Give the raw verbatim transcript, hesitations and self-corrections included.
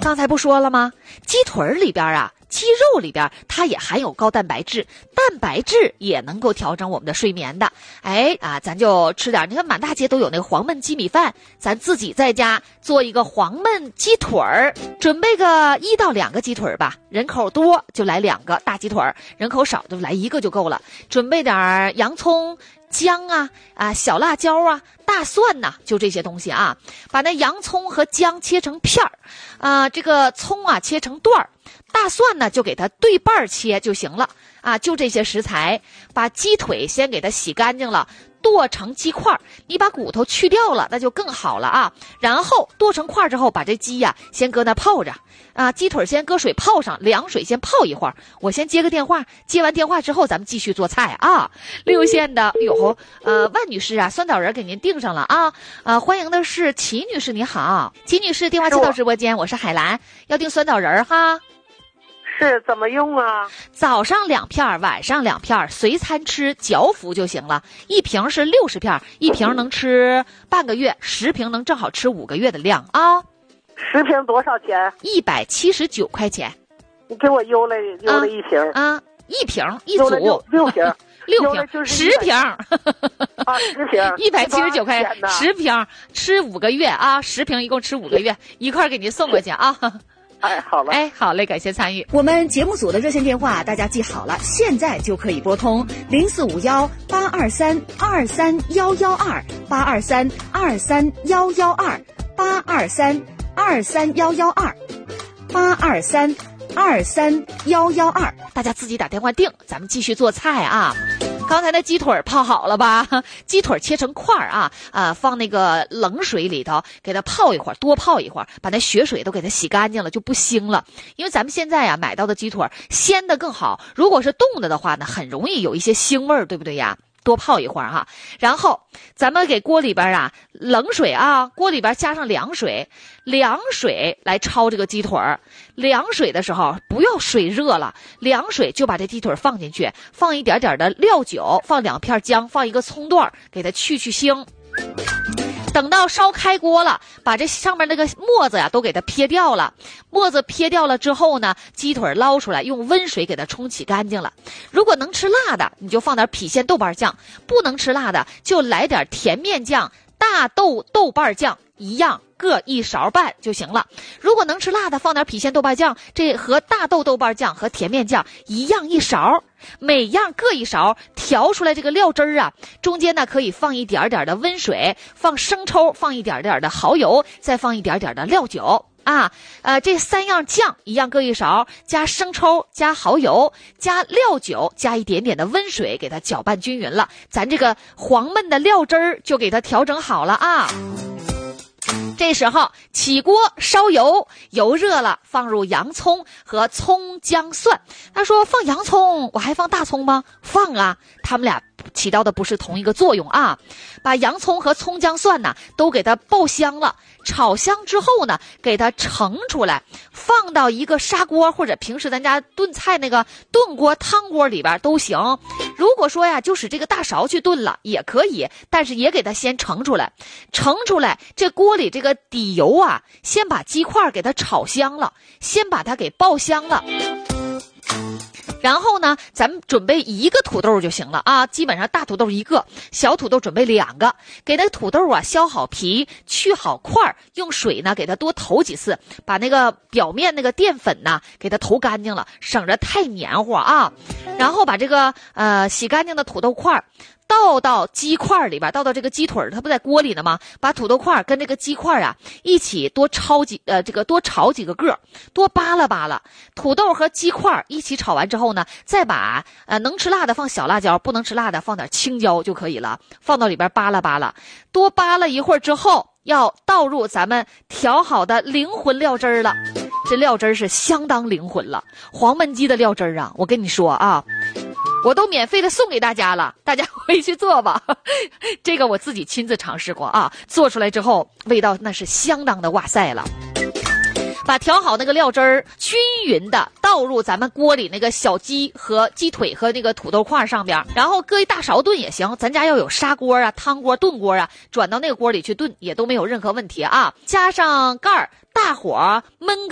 刚才不说了吗？鸡腿里边啊，鸡肉里边它也含有高蛋白质，蛋白质也能够调整我们的睡眠的。哎啊，咱就吃点，你看满大街都有那个黄焖鸡米饭，咱自己在家做一个黄焖鸡腿儿，准备个一到两个鸡腿吧，人口多就来两个大鸡腿儿，人口少就来一个就够了。准备点洋葱、姜啊啊小辣椒啊、大蒜呐、啊，就这些东西啊。把那洋葱和姜切成片儿，啊，这个葱啊切成段儿，大蒜呢就给它对半切就行了啊。就这些食材，把鸡腿先给它洗干净了，剁成鸡块，你把骨头去掉了，那就更好了啊。然后剁成块之后，把这鸡呀、啊、先搁那泡着啊，鸡腿先搁水泡上，凉水先泡一会儿。我先接个电话，接完电话之后咱们继续做菜啊。六县的有呃万女士啊，酸枣仁给您订上了啊。呃，欢迎的是齐女士，你好，齐女士，电话接到直播间，我是海兰，要订酸枣仁哈。 是怎么用啊？ 早上两片，晚上两片，随餐吃，嚼服就行了。一瓶是六十片，一瓶能吃半个月，十瓶能正好吃五个月的量啊。 十瓶多少钱？ 一百七十九块钱。 你给我邮了邮了一瓶啊，一瓶一组六六瓶， 六瓶十瓶啊，十瓶一百七十九块，十瓶吃五个月啊，十瓶一共吃五个月，一块给您送过去啊。 哎，好了， 哎，好嘞，感谢参与。 我们节目组的热线电话大家记好了，现在就可以拨通零四五幺八二三二三幺幺二八二三二三幺幺二八二三二三幺幺二八二三二三幺幺二， 大家自己打电话订，咱们继续做菜啊。刚才的鸡腿泡好了吧？鸡腿切成块儿啊，啊，放那个冷水里头，给它泡一会儿，多泡一会儿，把那血水都给它洗干净了，就不腥了。因为咱们现在呀、啊、买到的鸡腿鲜的更好，如果是冻的的话呢，很容易有一些腥味儿，对不对呀？多泡一会儿哈，然后咱们给锅里边啊冷水啊，锅里边加上凉水，凉水来焯这个鸡腿儿。凉水的时候不要水热了，凉水就把这鸡腿放进去，放一点点的料酒，放两片姜，放一个葱段，给它去去腥。等到烧开锅了，把这上面那个沫子呀都给它撇掉了。沫子撇掉了之后呢，鸡腿捞出来，用温水给它冲洗干净了。如果能吃辣的，你就放点郫县豆瓣酱；不能吃辣的，就来点甜面酱、大豆豆瓣酱，一样各一勺半就行了。如果能吃辣的，放点郫县豆瓣酱，这和大豆豆瓣酱和甜面酱一样一勺，每样各一勺，调出来这个料汁儿啊，中间呢可以放一点点的温水，放生抽，放一点点的蚝油，再放一点点的料酒啊，呃，这三样酱一样各一勺，加生抽，加蚝油，加料酒，加一点点的温水，给它搅拌均匀了，咱这个黄焖的料汁儿就给它调整好了啊。这时候起锅烧油，油热了，放入洋葱和葱姜蒜。他说放洋葱，我还放大葱吗？放啊，他们俩起到的不是同一个作用啊。把洋葱和葱姜蒜呢都给它爆香了，炒香之后呢，给它盛出来，放到一个砂锅或者平时咱家炖菜那个炖锅、汤锅里边都行。如果说呀，就使这个大勺去炖了也可以，但是也给它先盛出来，盛出来，这锅里这个底油啊，先把鸡块给它炒香了，先把它给爆香了。然后呢，咱们准备一个土豆就行了啊，基本上大土豆一个，小土豆准备两个。给那个土豆啊削好皮，去好块，用水呢给它多投几次，把那个表面那个淀粉呢给它投干净了，省着太黏糊啊。然后把这个呃洗干净的土豆块倒到鸡块里边，倒到这个鸡腿，它不在锅里呢吗？把土豆块跟这个鸡块啊一起多焯几呃这个多炒几个个，多扒拉扒拉。土豆和鸡块一起炒完之后呢，再把呃能吃辣的放小辣椒，不能吃辣的放点青椒就可以了，放到里边扒拉扒拉，多扒拉一会儿之后，要倒入咱们调好的灵魂料汁儿了。这料汁儿是相当灵魂了，黄焖鸡的料汁儿啊，我跟你说啊。我都免费的送给大家了，大家回去做吧。这个我自己亲自尝试过啊，做出来之后味道那是相当的哇塞了。把调好那个料汁儿均匀的倒入咱们锅里那个小鸡和鸡腿和那个土豆块上边，然后搁一大勺炖也行，咱家要有砂锅啊、汤锅、炖锅啊，转到那个锅里去炖也都没有任何问题啊。加上盖儿，大火焖个